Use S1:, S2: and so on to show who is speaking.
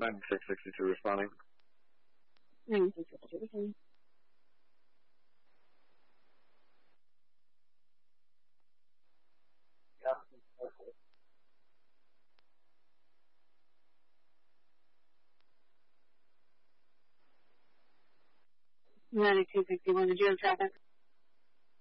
S1: 9662 responding.
S2: 9662 responding. Yeah. 9261, did you have traffic?